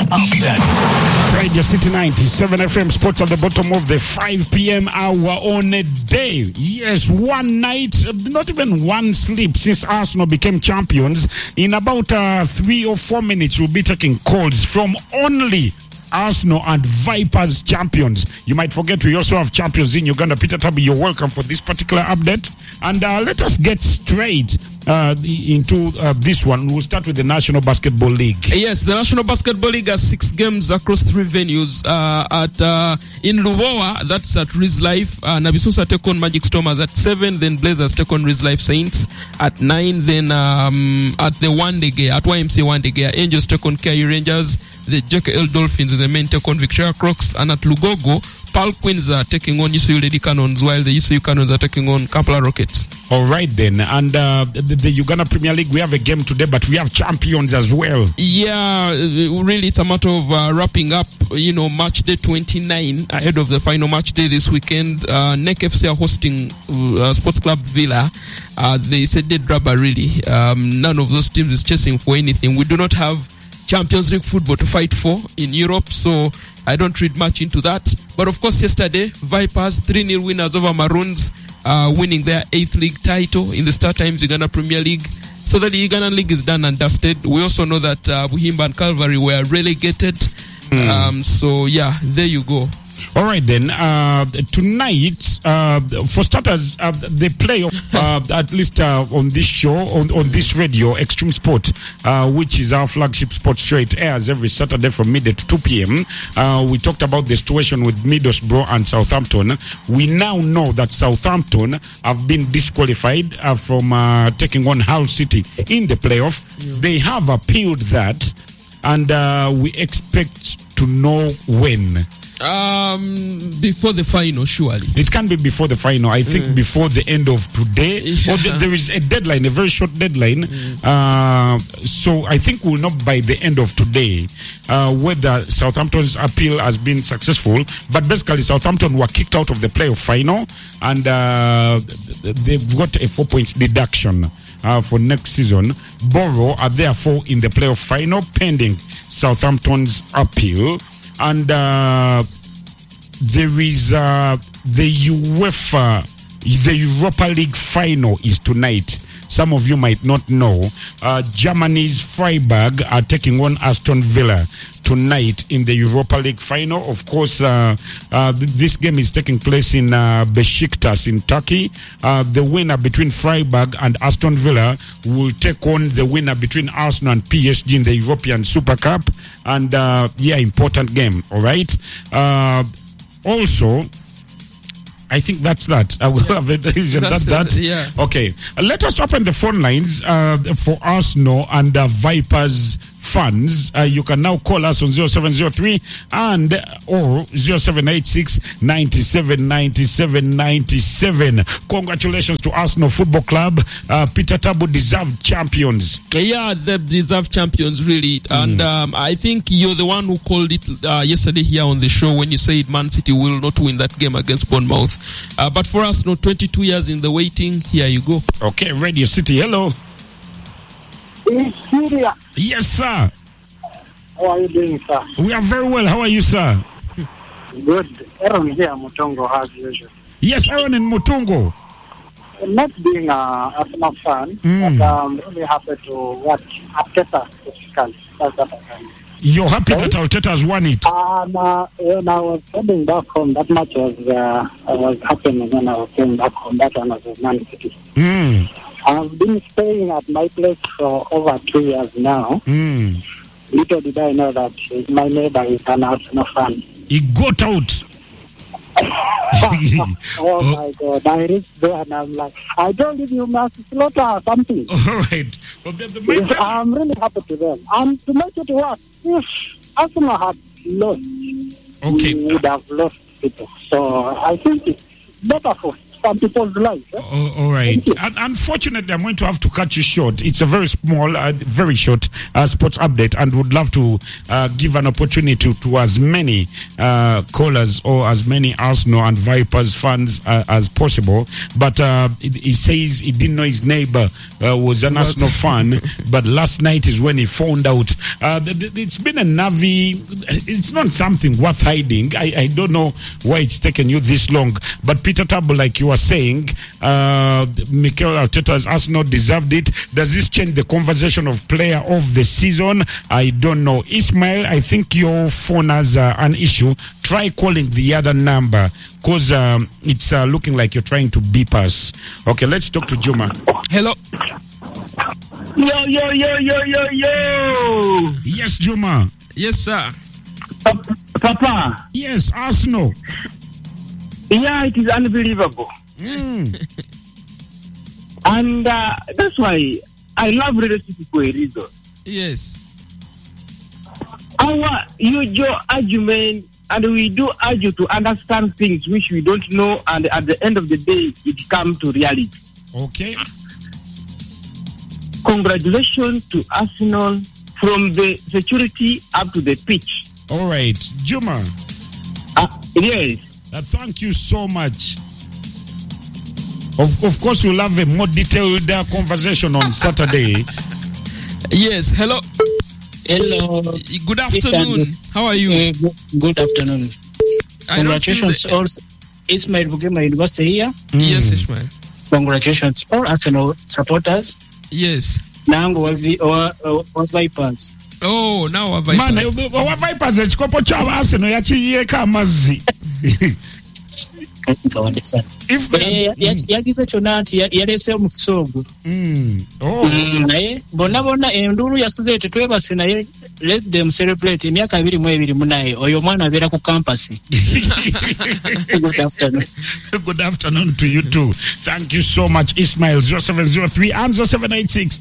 Update. Radio City 97 FM Sports at the bottom of the 5 p.m. hour on a day. Yes, one night, not even one sleep since Arsenal became champions. In about 3 or 4 minutes, we'll be taking calls from only Arsenal and Vipers champions. You might forget we also have champions in Uganda. Peter Tabi, you're welcome for this particular update. And let us get straight into this one. We'll start with the National Basketball League. Yes, the National Basketball League has 6 games across 3 venues. In Lubowa, that's at Riz Life. Nabisusa take on Magic Stormers at 7. Then Blazers take on Riz Life Saints at 9. Then at the YMCA Wandegea, Angels take on KU Rangers. The JKL Dolphins in the main take on Victoria Crocs. And at Lugogo, Pal Queens are taking on USU Lady Cannons, while the USU Cannons are taking on Kampala Rockets. All right then. And the Uganda Premier League, we have a game today, but we have champions as well. Yeah, really it's a matter of wrapping up, match day 29 ahead of the final match day this weekend. NEC FC are hosting Sports Club Villa. They said dead rubber really. None of those teams is chasing for anything. We do not have Champions League football to fight for in Europe, so I don't read much into that. But of course, yesterday, Vipers 3-0 winners over Maroons, winning their 8th league title in the Star Times Uganda Premier League. So that the Ugandan League is done and dusted. We also know that Buhimba and Calvary were relegated. So yeah, there you go. All right then. Tonight, for starters, the playoff, at least on this show, on this radio, Extreme Sport, which is our flagship sports show, it airs every Saturday from midday to 2 p.m. We talked about the situation with Middlesbrough and Southampton. We now know that Southampton have been disqualified from taking on Hull City in the playoff. Yeah. They have appealed that, and we expect to know when. Before the final, surely. It can be before the final. I think before the end of today. Yeah. Or there is a deadline, a very short deadline. So I think we'll know by the end of today whether Southampton's appeal has been successful. But basically, Southampton were kicked out of the playoff final, and they've got a 4 points deduction for next season. Borough are therefore in the playoff final pending Southampton's appeal. And there is the Europa League final is tonight. Some of you might not know. Germany's Freiburg are taking on Aston Villa tonight in the Europa League final. Of course, this game is taking place in Besiktas in Turkey. The winner between Freiburg and Aston Villa will take on the winner between Arsenal and PSG in the European Super Cup. And, important game, all right? Also, I think that's that. I will have it. Yeah. Okay. Let us open the phone lines for Arsenal and Vipers fans. You can now call us on 0703 and or 0786 97 97 97. Congratulations to Arsenal Football Club. Peter Tabu deserved champions. Yeah, they deserve champions, really. And I think you're the one who called it yesterday here on the show when you said Man City will not win that game against Bournemouth. But for us, 22 years in the waiting, here you go. Okay, Radio City, hello. It's Syria. Yes, sir. How are you doing, sir? We are very well. How are you, sir? Good. Aaron here, Mutongo, as usual. Yes, Aaron in Mutongo. Not being a Arsenal fan, but I'm really happy to watch Arteta physically. That's what I can. You're happy that Arteta has won it? When I was heading back home, that match was happening when I was going back home. That one was with Man City. I've been staying at my place for over 2 years now. Little did I know that my neighbor is an Arsenal fan. He got out. Oh my God! I reached there and I'm like, I told him you must slaughter or something. All right. Well, I'm really happy to them. And to make it work, if Arsenal had lost, we would have lost people. So I think it's better for some people's lives. All right. Unfortunately, I'm going to have to cut you short. It's a very small, very short sports update, and would love to give an opportunity to as many callers or as many Arsenal and Vipers fans as possible. But he says he didn't know his neighbor was an Arsenal fan, but last night is when he found out. It's been a Navi. It's not something worth hiding. I don't know why it's taken you this long. But Peter Tabo, like you were saying, Mikel Arteta's Arsenal deserved it. Does this change the conversation of player of the season? I don't know. Ismail, I think your phone has an issue. Try calling the other number, because it's looking like you're trying to beep us. Okay, let's talk to Juma. Hello. Yo. Yes, Juma. Yes, sir. Papa. Yes, Arsenal. Yeah, it is unbelievable. And that's why I love Radio City for a reason. Yes. Our usual argument, and we do argue to understand things which we don't know, and at the end of the day, it comes to reality. Okay. Congratulations to Arsenal from the security up to the pitch. All right, Juma. Yes. Thank you so much. Of course, we'll have a more detailed conversation on Saturday. Yes. Hello. Hello. Good afternoon. How are you? Good afternoon. Congratulations also. Ismail Bugema University here. Yes, Ismail. Congratulations all Arsenal supporters. Yes. Nangu was Vipers. Oh, now our Vipers. Man, our Vipers chikopo cha Arsenal yachiyeka amazi. If yagize kyonna nti yalese omukisogo naye bonna endulu yasuze tetwebase naye let them celebrate emyaka 22 oyo mwana abeera ku campus. Good afternoon. Good afternoon to you too. Thank you so much, Ismail. 0703 and 0786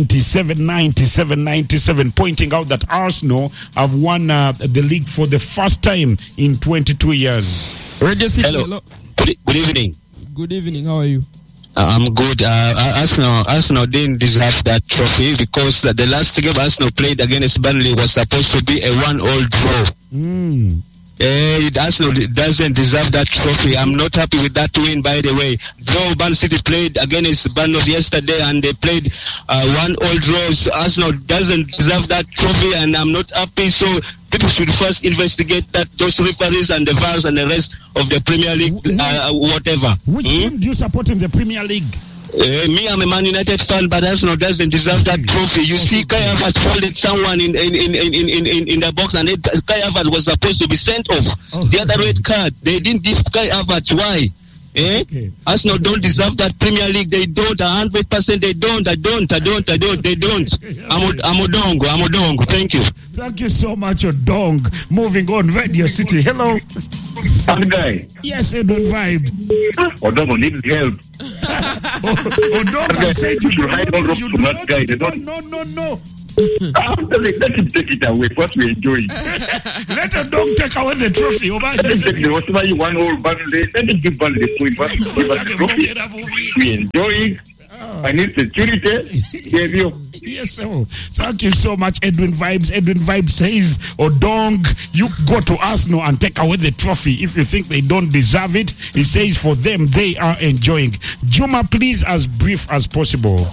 97, pointing out that Arsenal have won the league for the first time in 22 years. Hello. Good evening. Good evening. How are you? I'm good. Arsenal didn't deserve that trophy because the last game Arsenal played against Burnley was supposed to be a 1-1 draw. Arsenal doesn't deserve that trophy. I'm not happy with that win, by the way. Though Man City played against Burnley yesterday and they played 1-1 draws, Arsenal doesn't deserve that trophy, and I'm not happy. So people should first investigate those referees and the VARs and the rest of the Premier League, whatever. Which team do you support in the Premier League? Me, I'm a Man United fan, but Arsenal doesn't deserve that trophy. You see, Kai Havertz folded someone in the box, and Kai Havertz was supposed to be sent off. The other red card, they didn't give Kai Havertz. Why? Okay. Arsenal don't deserve that Premier League. They don't. 100%. They don't. I don't. They don't. I'm Odongo. Thank you. Thank you so much, Odong. Moving on, Radio City. Hello. Guy. Yes, Edwin Vibe. Odongo needs help. Odongo said you should hide all ropes from that guy. They don't. No. Let him take it away. What we enjoy. Let a dog take away the trophy. Whatever you want, all Burnley. Let him give Burnley the point. Give us the trophy. We enjoy it. I need security. Yes, sir. Thank you so much, Edwin Vibes. Edwin Vibes says, Odong, you go to Arsenal and take away the trophy. If you think they don't deserve it, he says for them, they are enjoying. Juma, please, as brief as possible.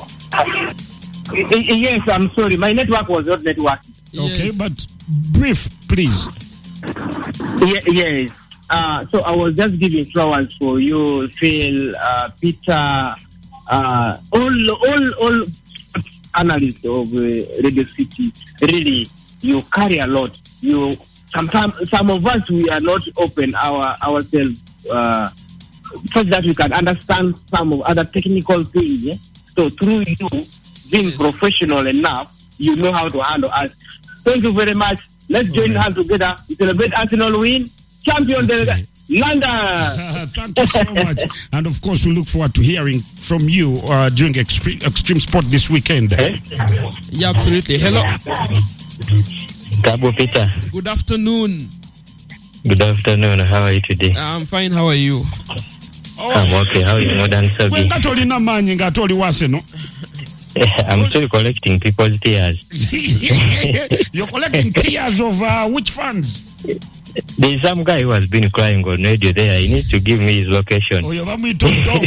Yes, I'm sorry. My network was not networking. Okay, yes. But brief, please. Yes. So I was just giving flowers for you, Phil, Peter, all analysts of Radio City. Really, you carry a lot. You sometimes some of us we are not open ourselves such that we can understand some of other technical things. Yeah? So through you being professional enough, you know how to handle us. Thank you very much. Let's join hands together. We celebrate Arsenal win. Champion London. Thank you so much. And of course, we look forward to hearing from you during Extreme Sport this weekend. Yeah, absolutely. Hello. Cabo Peter. Good afternoon. Good afternoon. How are you today? I'm fine. How are you? I'm okay. How are you, Modern Sogi? I'm still collecting people's tears. You're collecting tears of which fans? There's some guy who has been crying on radio there. He needs to give me his location. Oh, you're going to dog.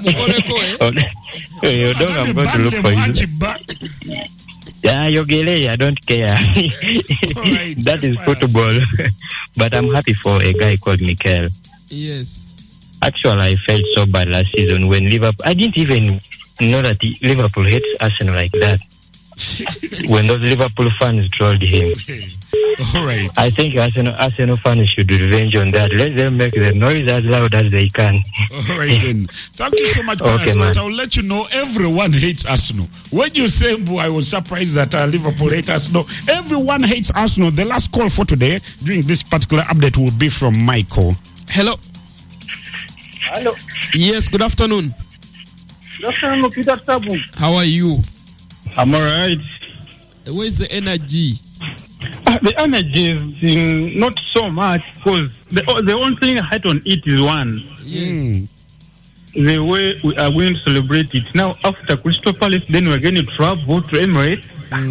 Your dog, I'm going to look for you. Yeah, Yogele, I don't care. Right, that is football. But I'm happy for a guy called Mikel. Yes. Actually, I felt so bad last season when Liverpool... I didn't even know that Liverpool hates Arsenal like that. When those Liverpool fans trolled him. All right. I think Arsenal fans should revenge on that. Let them make the noise as loud as they can. All right then. Thank you so much, okay, but I'll let you know everyone hates Arsenal. When you say, I was surprised that Liverpool hates Arsenal. Everyone hates Arsenal. The last call for today during this particular update will be from Michael. Hello. Hello. Yes, good afternoon. Good afternoon, Peter Tabu. How are you? I'm alright. Where's the energy? The energy is not so much because the only thing I had on it is one. Yes. The way we are going to celebrate it. Now, after Crystal Palace, then we're going to travel to Emirates.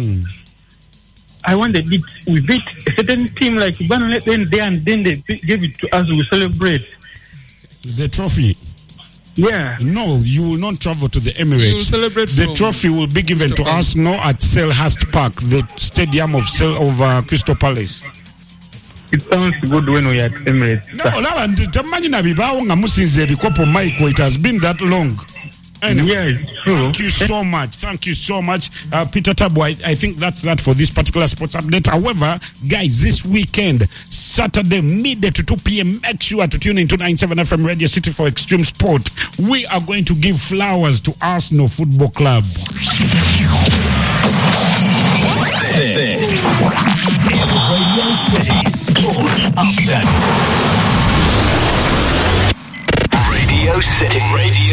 I wanted it. We beat a certain team like Burnley, then they gave it to us. We celebrate. The trophy. Yeah. No, you will not travel to the Emirates. You will celebrate the trophy will be given to Arsenal at Selhurst Park, the stadium of Crystal Palace. It sounds good when we are at Emirates. No, it has been that long. Anyway, yeah, it's true. Thank you so much. Thank you so much, Peter Tabu. I think that's that for this particular sports update. However, guys, this weekend, Saturday, midday to 2 p.m., make sure to tune into 97 FM Radio City for Extreme Sport. We are going to give flowers to Arsenal Football Club. This is Radio City Sports Update. Radio City.